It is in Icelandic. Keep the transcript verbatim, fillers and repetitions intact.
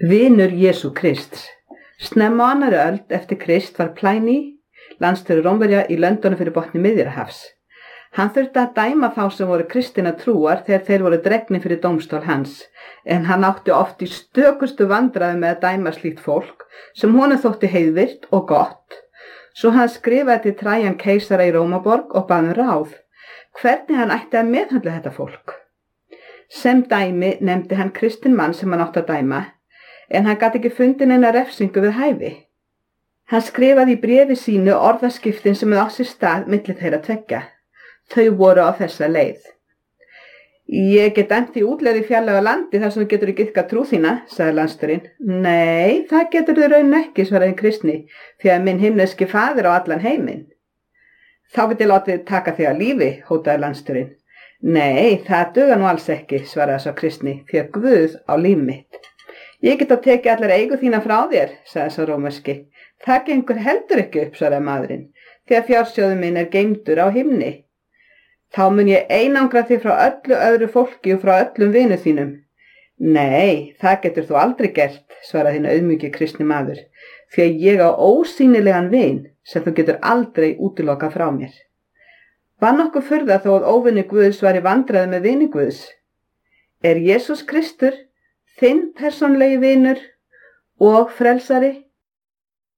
Vinur Jesú Krists. Snemma á annarri öld eftir Krist var Pliny landstjóri Rómverja í löndunum fyrir botni Miðjarðarhafs. Hann þurfti að dæma þá sem voru kristinna trúar þegar þeir voru dregnir fyrir dómstól hans, en hann átti oft í stökustu vandræðum með að dæma slíkt fólk sem honum þótti heiðvirt og gott. Svo hann skrifaði til Trajan keisara í Rómaborg og bað um ráð, hvernig hann ætti að meðhöndla þetta fólk. Sem dæmi nefndi hann kristinn mann sem hann átti að dæma, en hann gat ekki fundið neina refsingu við hæfi. Hann skrifaði í bréfi sínu orðaskiptin sem á sér stað milli þeirra tveggja. Þau voru á þessa leið. Ég get dæmt því útlegði fjarlæga landi þar sem þú getur ekki ykkar trú þína, sagði landsstjórinn. Nei, það getur þau raun ekki, svaraði kristni, því að minn himneski faðir á allan heiminn. Þá get ég látið taka þig að lífi, hótaði landsstjórinn. Nei, það duga nú alls ekki, svaraði svo kristni, því að Guð á líf mitt. Ég get að tekið allar eigu þína frá þér, sagði svo rómverski. Það gengur heldur ekki upp, svaraði maðurinn, því að fjársjóður minn er geymdur á himni. Þá mun ég einangra þig frá öllu öðru fólki og frá öllum vinu þínum. Nei, það getur þú aldrei gert, svaraði hinn auðmjúki kristni maður, því að ég á ósýnilegan vin sem þú getur aldrei útilokað frá mér. Var nokkuð furða þó að óvinni Guðs var í vandræði með vini Guðs? Er Jesús Kristur þinn persónlegi vinur og frelsari?